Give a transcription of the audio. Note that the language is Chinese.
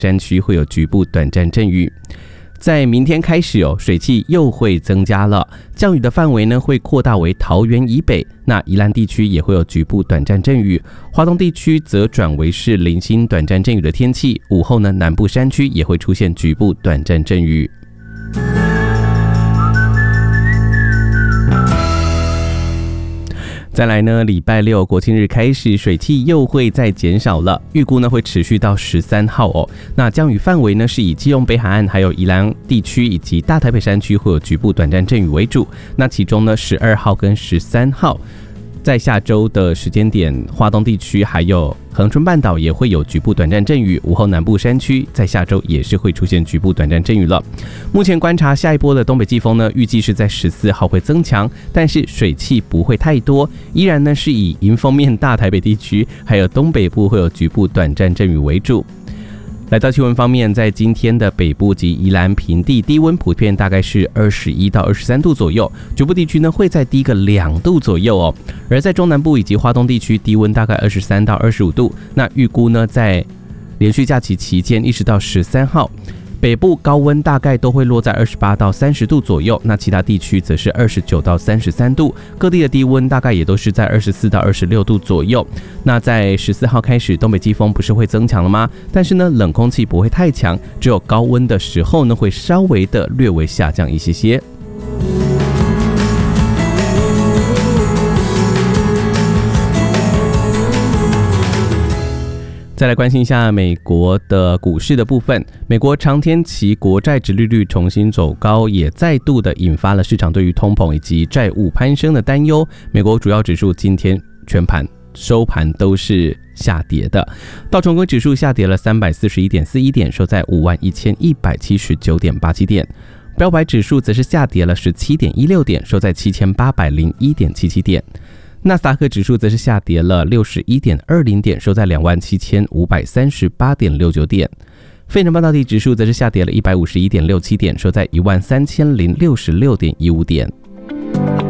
山区会有局部短暂阵雨。在明天开始水汽又会增加了，降雨的范围呢会扩大为桃园以北，那宜兰地区也会有局部短暂阵雨，花东地区则转为是零星短暂阵雨的天气，午后呢南部山区也会出现局部短暂阵雨。再来呢，礼拜六国庆日开始，水汽又会再减少了，预估呢会持续到13号那降雨范围呢是以基隆北海岸、还有宜兰地区以及大台北山区会有局部短暂阵雨为主。那其中呢12号跟13号，在下周的时间点，花东地区还有恒春半岛也会有局部短暂阵雨，午后南部山区在下周也是会出现局部短暂阵雨了。目前观察下一波的东北季风呢，预计是在14号会增强，但是水汽不会太多，依然呢是以迎风面大台北地区还有东北部会有局部短暂阵雨为主。来到气温方面，在今天的北部及宜兰平地低温普遍大概是21到23度左右，局部地区呢会再低个2度左右而在中南部以及花东地区低温大概23到25度。那预估呢在连续假期期间一直到13号，北部高温大概都会落在28到30度左右，那其他地区则是29到33度，各地的低温大概也都是在24到26度左右。那在14号开始，东北季风不是会增强了吗？但是呢，冷空气不会太强，只有高温的时候呢，会稍微的略微下降一些些。再来关心一下美国的股市的部分，美国长天期国债殖利率重新走高，也再度的引发了市场对于通膨以及债务攀升的担忧。美国主要指数今天全盘收盘都是下跌的，道琼斯指数下跌了341.41点，收在51,179.87点。标普指数则是下跌了17.16点，收在7801.77点。纳斯达克指数则是下跌了61.20点，收在27,538.69点。费城半导体指数则是下跌了151.67点，收在13066.15点。